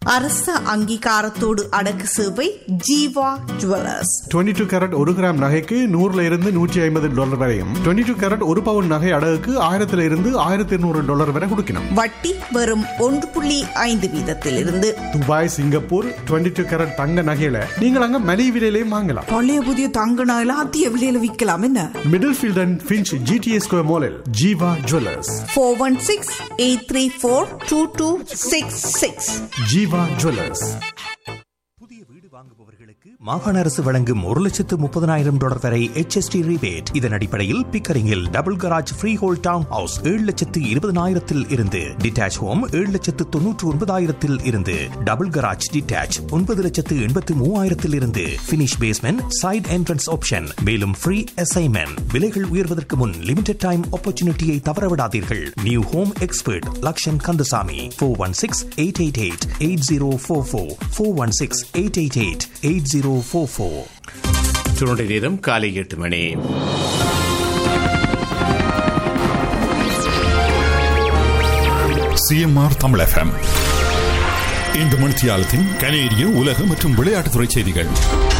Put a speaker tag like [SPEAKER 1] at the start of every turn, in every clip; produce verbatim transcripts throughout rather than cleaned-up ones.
[SPEAKER 1] அரச அங்கீகாரத்தோடு அடக்கு சேவை Jeeva jewellers.
[SPEAKER 2] Twenty two carat ஒரு கிராம் நகைக்கு நூறுல இருந்து நூற்றி ஐம்பது டாலர் வரையும், டுவெண்ட்டி டூ கேரட் ஒரு பவுன் நகை அடகுக்கு ஆயிரத்துல இருந்து ஆயிரத்தி இருநூறு டாலர் வரை கொடுக்கணும்.
[SPEAKER 1] வட்டி வெறும் ஒன்று புள்ளி ஐந்து வீதத்தில் இருந்து.
[SPEAKER 2] Dubai, Singapore twenty two carat தங்க நகையில நீங்கள் அங்க மலிவு விலையிலேயே வாங்கலாம்.
[SPEAKER 1] பழைய புதிய தங்க நகையில அதிக விலையில விற்கலாம். என்ன
[SPEAKER 2] middle field and Finch GTA square மாலில் Jeeva jewellers.
[SPEAKER 1] Four one six eight three four two two six six.
[SPEAKER 2] Jeeva jewellers.
[SPEAKER 3] புதிய வீடு வாங்குபவர்களுக்கு மாகாண அரசு வழங்கும் ஒரு லட்சத்து முப்பதனாயிரம் டாலர் வரை எச் எஸ் டி ரிபேட். இதன் அடிப்படையில் பிக்கரிங்கில் double garage free whole down house ஏழு லட்சத்து இருபதனாயிரத்தில் இருந்து, டிட்டாச் ஹோம் ஏழு லட்சத்து தொன்னூற்று ஒன்பதாயிரத்தில் இருந்து, டபுள் கராஜ் டிட்டாச் ஒன்பது லட்சத்து எண்பத்து மூவாயிரத்தில் இருந்து, finish basement side entrance option. மேலும் ஃப்ரீ அசைன்மெண்ட். விலைகள் உயர்வதற்கு முன் லிமிடெட் டைம் ஆப்பர்ச்சுனிட்டியை தவறவிடாதீர்கள். New home expert Lakshan Kandasamy. Four one six eight eight eight eight zero four four four one six eight eight eight eight zero four four.
[SPEAKER 4] சுருண்ட நேரம் காலை எட்டு மணி.
[SPEAKER 5] CMR Tamil FM. இந்த மணித்தியாலத்தின் கனேடிய, உலக மற்றும் விளையாட்டுத்துறை செய்திகள்.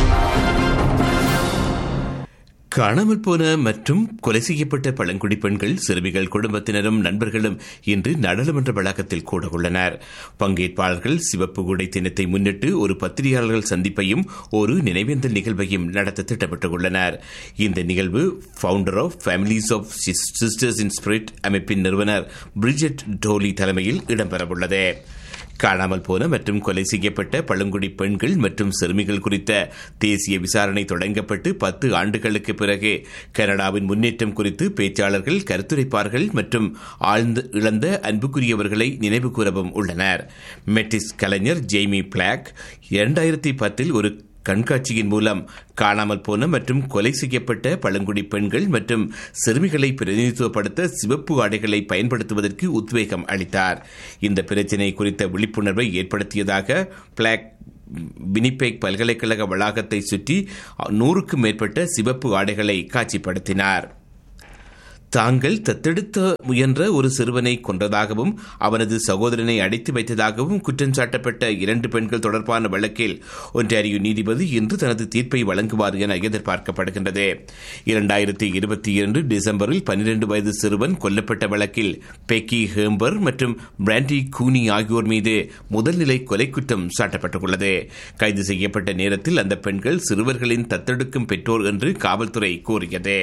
[SPEAKER 4] காணாமல் போன மற்றும் கொலை செய்யப்பட்ட பழங்குடி பெண்கள், சிறுமிகள் குடும்பத்தினரும் நண்பர்களும் இன்று நாடாளுமன்ற வளாகத்தில் கூட உள்ளனர். பங்கேற்பாளர்கள் சிவப்பு குடை தினத்தை முன்னிட்டு ஒரு பத்திரிகையாளர்கள் சந்திப்பையும் ஒரு நினைவேந்தல் நிகழ்வையும் நடத்த திட்டமிட்டுள்ளனர். இந்த நிகழ்வு founder of families of sisters in spirit அமைப்பின் நிறுவனர் பிரிஜெட் டோலி தலைமையில் இடம்பெறவுள்ளது. காணாமல் போன மற்றும் கொலை செய்யப்பட்ட பழங்குடி பெண்கள் மற்றும் சிறுமிகள் குறித்த தேசிய விசாரணை தொடங்கப்பட்டு பத்து ஆண்டுகளுக்கு பிறகு கனடாவின் முன்னேற்றம் குறித்து பேச்சாளர்கள், கருத்துரைப்பார்கள் மற்றும் ஆழ்ந்து இழந்த அன்புக்குரியவர்களை நினைவு கூறவும் உள்ளனர். மெட்டிஸ் கலைஞர் ஜெய்மி பிளாக் இரண்டாயிரத்தி பத்தில் ஒரு கண்காட்சியின் மூலம் காணாமல் போன மற்றும் கொலை செய்யப்பட்ட பழங்குடி பெண்கள் மற்றும் சிறுமிகளை பிரதிநிதித்துவப்படுத்த சிவப்பு ஆடைகளை பயன்படுத்துவதற்கு உத்வேகம் அளித்தார். இந்த பிரச்சினை குறித்த விழிப்புணர்வை ஏற்படுத்தியதாக பிளாக் வினிபெக் பல்கலைக்கழக வளாகத்தை சுற்றி நூறுக்கும் மேற்பட்ட சிவப்பு ஆடைகளை காட்சிப்படுத்தினார். தாங்கள் தத்தெடுத்த முயன்ற ஒரு சிறுவனை கொன்றதாகவும் அவனது சகோதரனை அடைத்து வைத்ததாகவும் குற்றம் சாட்டப்பட்ட இரண்டு பெண்கள் தொடர்பான வழக்கில் ஒன்டாரியோ நீதிபதி இன்று தனது தீர்ப்பை வழங்குவார் என எதிர்பார்க்கப்படுகின்றது. இரண்டாயிரத்தி இருபத்தி இரண்டு டிசம்பரில் பன்னிரண்டு வயது சிறுவன் கொல்லப்பட்ட வழக்கில் பெக்கி ஹேம்பர் மற்றும் பிராண்டி கூனி ஆகியோர் மீது முதல்நிலை கொலை குற்றம் சாட்டப்பட்டுள்ளது. கைது செய்யப்பட்ட நேரத்தில் அந்த பெண்கள் சிறுவர்களின் தத்தெடுக்கும் பெற்றோர் என்று காவல்துறை கூறியது.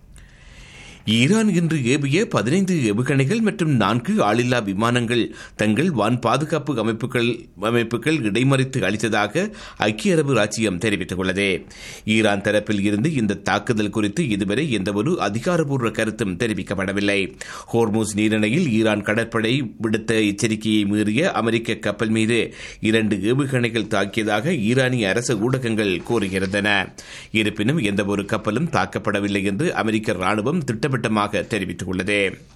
[SPEAKER 4] ஈரான் இன்று ஏவிய பதினைந்து ஏவுகணைகள் மற்றும் நான்கு ஆளில்லா விமானங்கள் தங்கள் வான் பாதுகாப்பு அமைப்புகள் அமைப்புகள் இடைமறித்து அளித்ததாக ஐக்கிய அரபு ராச்சியம் தெரிவித்துள்ளது. ஈரான் தரப்பில் இருந்து இந்த தாக்குதல் குறித்து இதுவரை எந்தவொரு அதிகாரப்பூர்வ கருத்தும் தெரிவிக்கப்படவில்லை. ஹோர்மூஸ் நீரிணையில் ஈரான் கடற்படை விடுத்த எச்சரிக்கையை மீறிய அமெரிக்க கப்பல் மீது இரண்டு ஏவுகணைகள் தாக்கியதாக ஈரானிய அரசு ஊடகங்கள் கூறுகின்றன. இருப்பினும் எந்தவொரு கப்பலும் தாக்கப்படவில்லை என்று அமெரிக்க ராணுவம் திட்டம் தெரிவித்துள்ளது.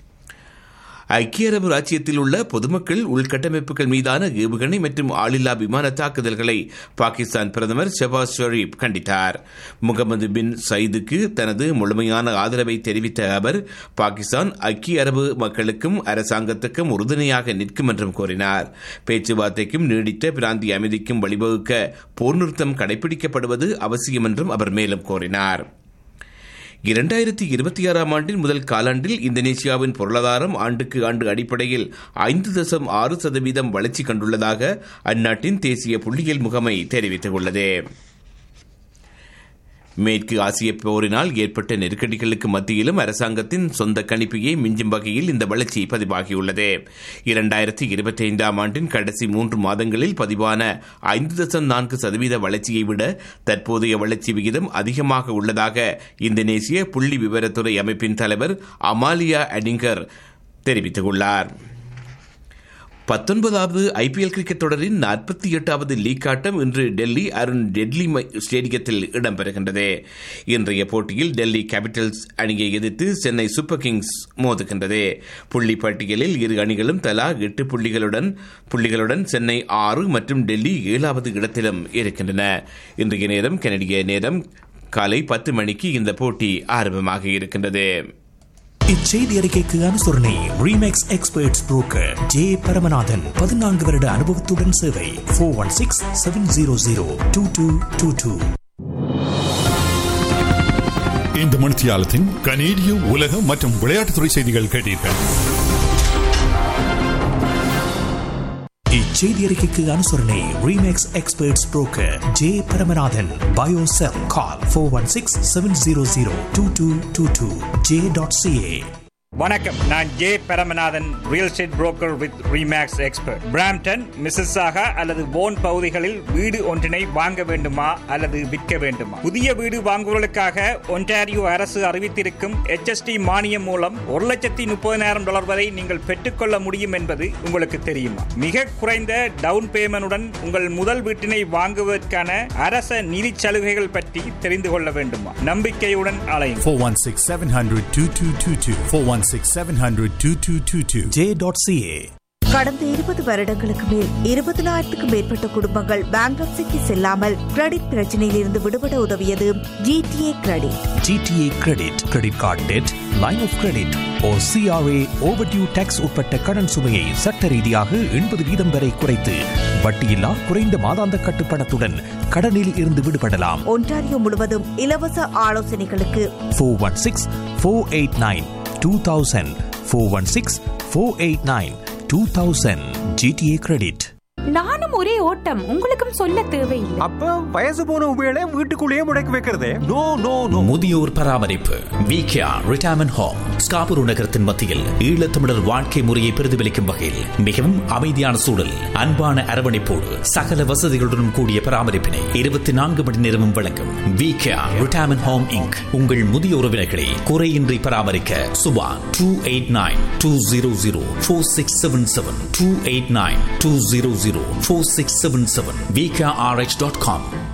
[SPEAKER 4] ஐக்கிய அரபு ராச்சியத்தில் உள்ள பொதுமக்கள் உள்கட்டமைப்புகள் மீதான ஏவுகணை மற்றும் ஆளில்லா விமான தாக்குதல்களை பாகிஸ்தான் பிரதமர் ஷெபாஸ் ஷெரீப் கண்டித்தார். முகமது பின் சயீதுக்கு தனது முழுமையான ஆதரவை தெரிவித்த அவர் பாகிஸ்தான் ஐக்கிய அரபு மக்களுக்கும் அரசாங்கத்துக்கும் உறுதுணையாக நிற்கும் என்றும் கூறினார். பேச்சுவார்த்தைக்கும் நீடித்த பிராந்திய அமைதிக்கும் வழிவகுக்க போர் நிறுத்தம் கடைபிடிக்கப்படுவது அவசியம் என்றும் அவர் மேலும் கூறினார். இரண்டாயிரத்தி இருபத்தி ஆறாம் ஆண்டின் முதல் காலாண்டில் இந்தோனேஷியாவின் பொருளாதாரம் ஆண்டுக்கு ஆண்டு அடிப்படையில் ஐந்து தசம் ஆறு சதவீதம் வளர்ச்சி கண்டுள்ளதாக அந்நாட்டின் தேசிய புள்ளியியல் முகமை தெரிவித்துள்ளது. மேற்கு ஆசிய போரினால் ஏற்பட்ட நெருக்கடிகளுக்கு மத்தியிலும் அரசாங்கத்தின் சொந்த கணிப்பையை மிஞ்சும் வகையில் இந்த வளர்ச்சி பதிவாகியுள்ளது. இரண்டாயிரத்தி இருபத்தி ஐந்தாம் ஆண்டின் கடைசி மூன்று மாதங்களில் பதிவான ஐந்து தசம் நான்கு சதவீத வளர்ச்சியை விட தற்போதைய வளர்ச்சி விகிதம் அதிகமாக உள்ளதாக இந்தோனேசிய புள்ளி விவரத்துறை அமைப்பின் தலைவர் அமாலியா அடிங்கர் தெரிவித்துள்ளார். பத்தொன்பதாவது ஐபிஎல் கிரிக்கெட் தொடரின் நாற்பத்தி எட்டாவது லீக் ஆட்டம் இன்று டெல்லி அருண் ஜெட்லி ஸ்டேடியத்தில் இடம்பெறுகின்றது. இன்றைய போட்டியில் டெல்லி கேபிட்டல்ஸ் அணியை எதிர்த்து சென்னை சூப்பர் கிங்ஸ் மோதுகின்றது. புள்ளி பட்டியலில் இரு அணிகளும் தலா எட்டு புள்ளிகளுடன் புள்ளிகளுடன் சென்னை ஆறு மற்றும் டெல்லி ஏழாவது இடத்திலும் இருக்கின்றன. இன்றைய நேரம் கனடிய நேரம் காலை பத்து மணிக்கு இந்த போட்டி ஆரம்பமாக இருக்கின்றது.
[SPEAKER 3] இச்செய்தி அறிக்கைக்கு அனுசரணை remakes experts broker J Paramanathan, பதினான்கு வருட அனுபவத்துடன் சேவை. Four one six seven zero zero two two two two.
[SPEAKER 5] இந்த மணித்தியாலத்தின் கனேடிய உலக மற்றும் விளையாட்டுத்துறை செய்திகள் கேட்டீர்கள்.
[SPEAKER 3] இச்செய்தி அறிக்கைக்கு அனுசரணை remakes experts broker J Paramanathan. Biocell call four one six seven zero zero two two two two. J dot CA.
[SPEAKER 6] வணக்கம், நான் J Paramanathan, real estate broker with remakes expert. Brampton, மிஸ்ஸஸாகா அல்லது போன் பகுதிகளில் வீடு ஒன்றினை வாங்க வேண்டுமா அல்லது விற்க வேண்டுமா? புதிய வீடு வாங்குவதற்காக ஒன்டாரியோ அரசு அறிவித்திருக்கும் எச் எஸ் டி மானியம் மூலம் ஒரு லட்சத்தி முப்பதினாயிரம் டாலர் வரை நீங்கள் பெற்றுக்கொள்ள முடியும் என்பது உங்களுக்கு தெரியுமா? மிக குறைந்த டவுன் பேமெண்டுடன் உங்கள் முதல் வீட்டினை வாங்குவதற்கான அரச நிதி சலுகைகள் பற்றி தெரிந்து கொள்ள வேண்டுமா? நம்பிக்கையுடன் அலையும்.
[SPEAKER 7] four one six seven hundred two two two two four one six seven hundred two two two two.
[SPEAKER 3] J dot CA.
[SPEAKER 1] கடந்த இருபது வருடங்களுக்கு மேல் இருபதினாயிரத்துக்கும் மேற்பட்ட குடும்பங்கள் பேங்க்ரப்சிக்கு செல்லாமல் கிரெடிட் பிரச்சனையில் இருந்து விடுபட உதவியது GTA credit.
[SPEAKER 3] GTA credit, credit card dead, line of credit O CRA overdue tax உட்பட்ட கடன் சுமையை சட்ட ரீதியாக எண்பது வீதம் வரை குறைத்து வட்டியில்லா குறைந்த மாதாந்த கட்டுப்பணத்துடன் கடனில் இருந்து விடுபடலாம்.
[SPEAKER 1] ஒன்டாரியோ முழுவதும் இலவச ஆலோசனைகளுக்கு
[SPEAKER 3] four one six four eight nine two thousand four one six four eight nine two thousand. GTA credit.
[SPEAKER 8] நானும் ஒரே ஓட்டம், உங்களுக்கும் சொல்ல தேவையில்லை.
[SPEAKER 9] அப்ப வயசு போன உபயோக வீட்டுக்குள்ளேயே முடக்கி வைக்கிறதே?
[SPEAKER 3] No no no. முதியோர் பராமரிப்பு விகேஆர் ரிட்டையர்மென்ட் ஹோம் ஸ்காபுரு நகரத்தின் மத்தியில் ஈழத்தமிழர் வாழ்க்கை முறையை பிரதிபலிக்கும் வகையில் மிகவும் அமைதியான சூழல், அன்பான அரவணைப்போடு சகல வசதிகளுடன் கூடிய பராமரிப்பினை இருபத்தி நான்கு மணி நேரமும் வழங்கும் விகேஆர் ரிட்டையர்மென்ட் ஹோம் இன்க். உங்கள் முதிய உறவினர்களை குறையின்றி பராமரிக்க Subha two eight nine two zero zero four six seven seven two eight nine two zero zero four six seven seven v k r h dot com.